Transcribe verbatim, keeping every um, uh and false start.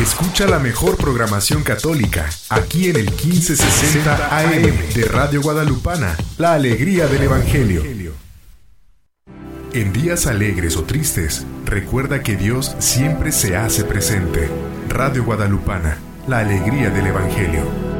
Escucha la mejor programación católica aquí en el quince sesenta A M de Radio Guadalupana, la alegría del Evangelio. En días alegres o tristes, recuerda que Dios siempre se hace presente. Radio Guadalupana, la alegría del Evangelio.